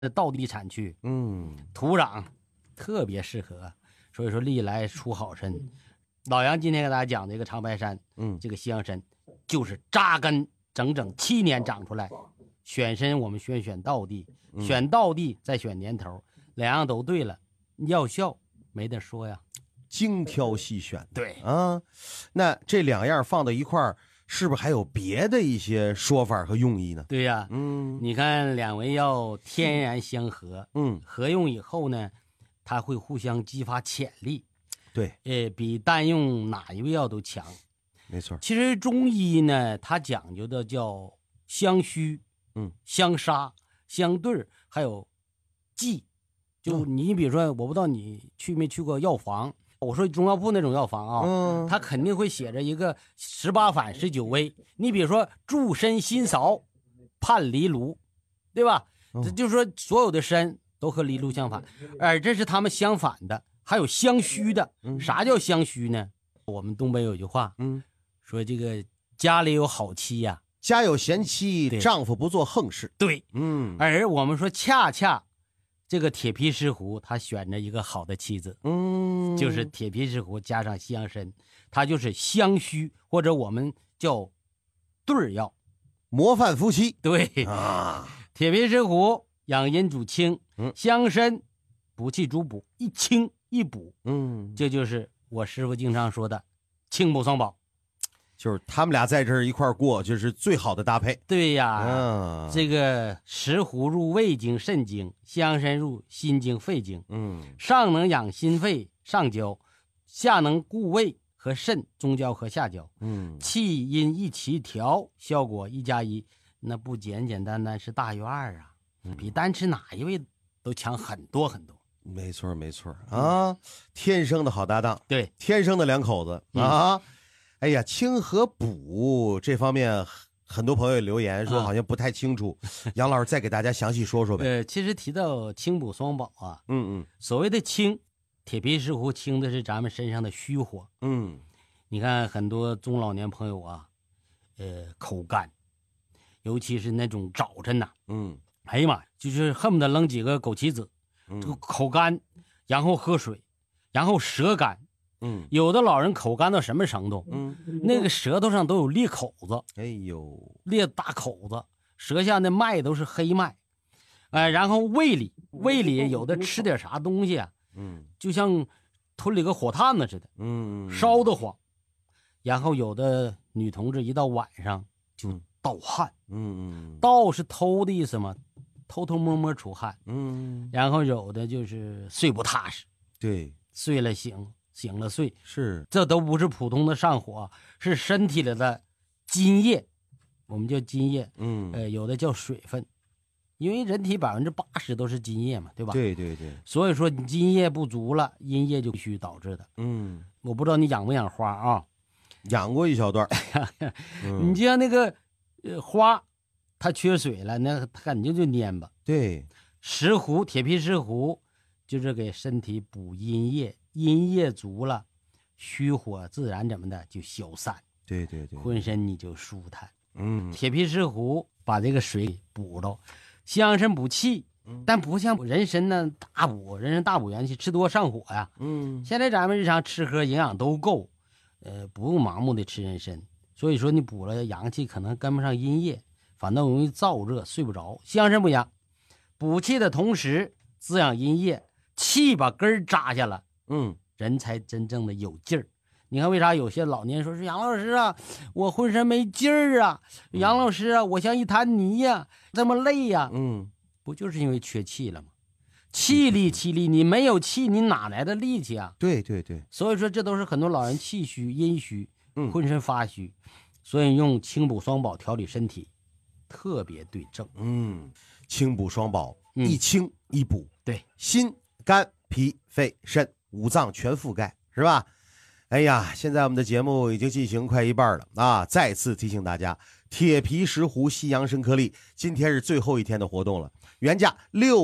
的道地产区，土壤特别适合，所以说历来出好参。老杨今天给大家讲这个长白山，这个西洋参就是扎根整整7年长出来。选参我们选道地，选道地再选年头，两样都对了，药效没得说呀。 精挑细选， 对啊，那这2样放到一块儿，是不是还有别的一些说法和用意呢？ 对呀，你看2味药天然相合，合用以后呢，它会互相激发潜力， 对， 比单用哪一味药都强。 没错。 其实中医呢，它讲究的叫相虚，相杀、相对，还有剂。就你比如说，我不知道你去没去过药房。我说中药铺那种药房啊，它肯定会写着一个18反19味。你比如说助参辛芍判藜芦，对吧？这就是说所有的参都和藜芦相反，而这是他们相反的。还有相虚的，啥叫相虚呢？我们东北有句话，说这个家里有好妻呀， 家有贤妻，丈夫不做横事。 对，而我们说恰恰这个铁皮石斛他选着一个好的妻子，就是铁皮石斛加上西洋参，它就是相虚，或者我们叫对药， 模范夫妻。 对啊，铁皮石斛养阴主清，香参补气主补，一清一补，这就是我师傅经常说的清补双宝。 就是他们俩在这儿一块儿过，就是最好的搭配。 对呀，这个石斛入胃经、肾经，香参入心经、肺经，上能养心肺上焦，下能固胃和肾中焦和下焦，气阴一起调，效果1+1，那不简简单单是大于2啊，比单吃哪一味都强很多很多。 没错没错啊，天生的好搭档， 对， 天生的2口子啊。哎呀，清和补这方面，很多朋友留言说好像不太清楚，杨老师再给大家详细说说呗。 其实提到清补双宝啊，所谓的清，铁皮石斛清的是咱们身上的虚火，你看很多中老年朋友啊，口干，尤其是那种早晨呐，哎呀妈，就是恨不得扔几个枸杞子，这个口干，然后喝水，然后舌干。有的老人口干到什么程度？那个舌头上都有裂口子， 哎呦， 裂大口子，舌下的脉都是黑脉，然后胃里有的吃点啥东西啊，就像吞了个火炭子似的，烧得慌。然后有的女同志一到晚上就盗汗，盗是偷的意思嘛，偷偷摸摸出汗，然后有的就是睡不踏实， 对， 睡了醒了睡， 是， 这都不是普通的上火，是身体里的津液，我们叫津液，有的叫水分，因为人体80%都是津液嘛，对吧？ 对对对， 所以说你津液不足了，阴液就必须导致的。我不知道你养不养花啊？ 养过一小段。 你就像那个花，它缺水了，那它肯定就蔫巴。 对， 石斛，铁皮石斛就是给身体补阴液，阴液足了，虚火自然怎么的就消散， 对对对， 浑身你就舒坦。铁皮石斛把这个水补到，西洋参补气，但不像人参呢大补，人参大补元气，吃多上火呀。现在咱们日常吃喝营养都够，不用盲目的吃人参，所以说你补了阳气可能跟不上阴液，反倒容易燥热睡不着。西洋参不一样，补气的同时滋养阴液，气把根儿扎下了，人才真正的有劲儿。你看为啥有些老年人说是杨老师啊，我浑身没劲儿啊，杨老师啊，我像一滩泥呀，这么累呀，不就是因为缺气了吗？气力，你没有气，你哪来的力气啊？ 对对对， 所以说这都是很多老人气虚、阴虚，浑身发虚，所以用清补双宝调理身体，特别对症。 清补双宝，一清一补， 对， 心、肝、脾、肺、肾5脏全覆盖，是吧？哎呀，现在我们的节目已经进行快一半了啊！再次提醒大家，铁皮石斛西洋参颗粒今天是最后一天的活动了，原价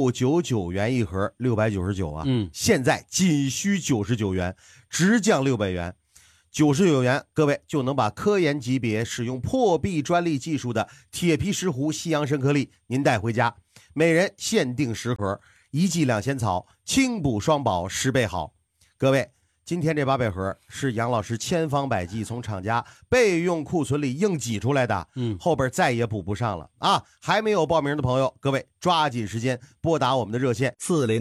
699元一盒，699啊，现在仅需99元，直降600元。99元，各位就能把科研级别使用破壁专利技术的铁皮石斛西洋参颗粒您带回家。 每人限定10盒，一剂2仙草，清补双宝，10倍好。各位，今天这8倍盒是杨老师千方百计从厂家备用库存里硬挤出来的，后边再也补不上了啊！还没有报名的朋友，各位抓紧时间拨打我们的热线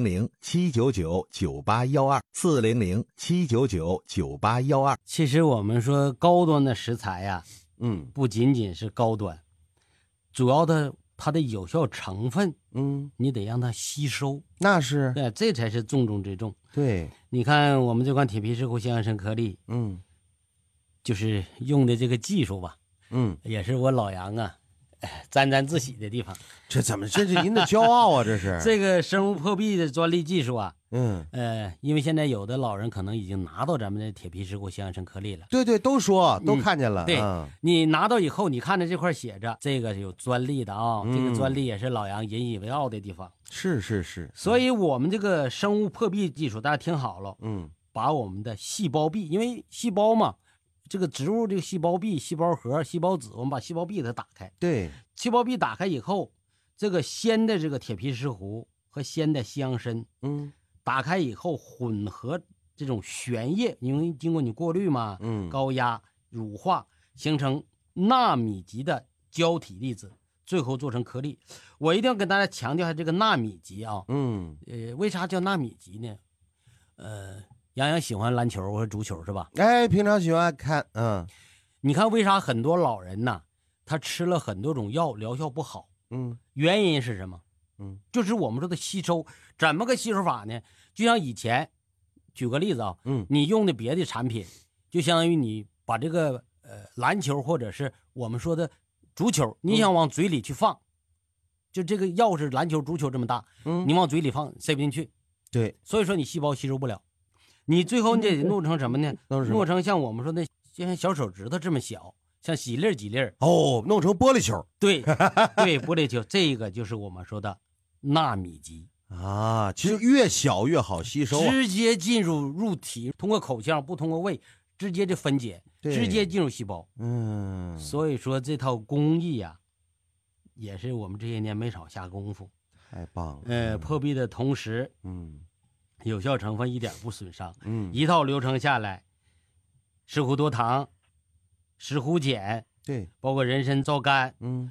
400-799-9812，400-799-9812。 其实我们说高端的食材呀，不仅仅是高端，主要它的有效成分，你得让它吸收， 那是对，这才是重中之重。 对， 你看我们这款铁皮石斛西洋参颗粒，就是用的这个技术吧，也是我老杨啊，沾沾自喜的地方。 这怎么这是您的骄傲啊？这是这个生物破壁的专利技术啊，因为现在有的老人可能已经拿到咱们的铁皮石斛西洋参颗粒了， 对，都说都看见了。 对，你拿到以后，你看着这块写着这个有专利的啊，这个专利也是老杨引以为傲的地方。 是， 所以我们这个生物破壁技术，大家听好了，把我们的细胞壁，因为细胞嘛，这个植物这个细胞壁、细胞核、细胞子，我们把细胞壁给它打开。 对， 细胞壁打开以后，这个鲜的这个铁皮石斛和鲜的西洋参，打开以后混合这种悬液，因为经过你过滤嘛，高压乳化，形成纳米级的胶体粒子，最后做成颗粒。我一定要跟大家强调一下这个纳米级啊，为啥叫纳米级呢？杨洋喜欢篮球或者足球是吧？ 哎，平常喜欢看， 你看为啥很多老人呢，他吃了很多种药，疗效不好？原因是什么？就是我们说的吸收，怎么个吸收法呢？就像以前，举个例子啊，你用的别的产品，就相当于你把这个篮球或者是我们说的足球，你想往嘴里去放，就这个药是篮球、足球这么大，你往嘴里放塞不进去， 对， 所以说你细胞吸收不了，你最后你得弄成什么呢？弄成像我们说的像小手指头这么小，像几粒几粒弄成玻璃球。 对，玻璃球，这个就是我们说的纳米级啊，其实越小越好吸收， 直接进入体，通过口腔不通过胃，直接就分解，直接进入细胞。所以说这套工艺呀，也是我们这些年没少下功夫。 太棒了。 破壁的同时，有效成分一点不损伤。一套流程下来，石斛多糖、石斛碱， 对， 包括人参皂苷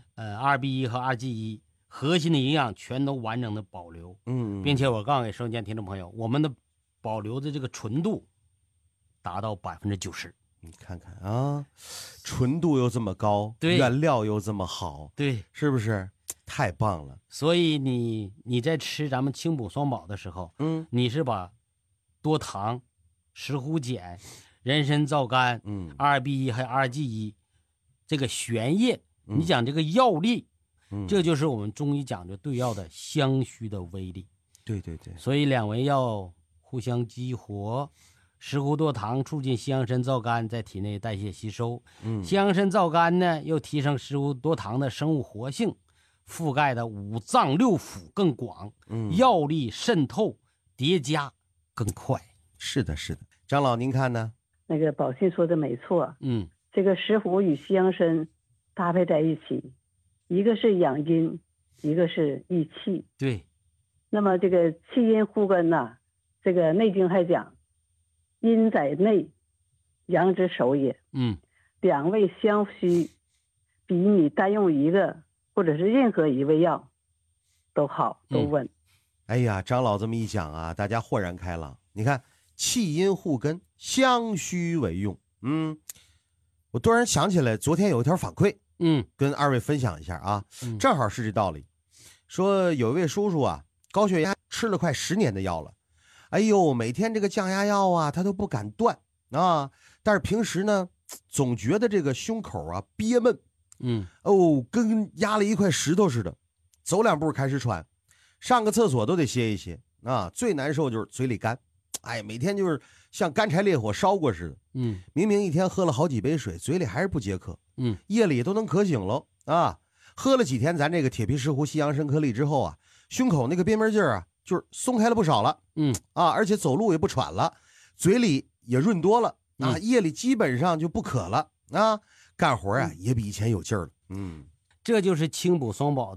，2B1和2G1，核心的营养全都完整的保留。并且我告诉给收音机听众朋友，我们的保留的这个纯度达到90%。 你看看啊，纯度又这么高， 对， 原料又这么好， 对， 是不是？太棒了。 所以你在吃咱们清补双宝的时候，你是把多糖、石斛碱、人参皂苷、2B1还有2G1这个悬液，你讲这个药力，这就是我们中医讲究对药的相虚的威力。 对， 所以两味药互相激活，石斛多糖促进西洋参皂苷在体内代谢吸收，西洋参皂苷呢又提升石斛多糖的生物活性，覆盖的五脏六腑更广，药力渗透叠加更快。 是的，张老您看呢？ 那个宝信说的没错，这个石斛与西洋参搭配在一起，一个是养阴，一个是益气。 对， 那么这个气阴互根呐，这个内经还讲，阴在内，阳之首也。两味相需，比你单用一个或者是任何一味药都好，都稳。 哎呀，张老这么一讲啊，大家豁然开朗。你看，气阴互根，相须为用。我突然想起来，昨天有一条反馈，跟二位分享一下啊，正好是这道理。说有一位叔叔啊，高血压吃了快10年的药了，哎呦，每天这个降压药啊，他都不敢断啊，但是平时呢，总觉得这个胸口啊憋闷，跟压了一块石头似的，走2步开始喘，上个厕所都得歇一歇啊。最难受就是嘴里干，哎，每天就是像干柴烈火烧过似的。明明一天喝了好几杯水，嘴里还是不解渴。夜里都能渴醒了啊。喝了几天咱这个铁皮石斛西洋参颗粒之后啊，胸口那个憋闷劲儿啊，就是松开了不少了。而且走路也不喘了，嘴里也润多了啊。夜里基本上就不渴了啊，干活啊也比以前有劲儿了。 这就是清补双宝的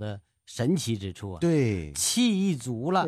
神奇之处啊。 对， 气一足了，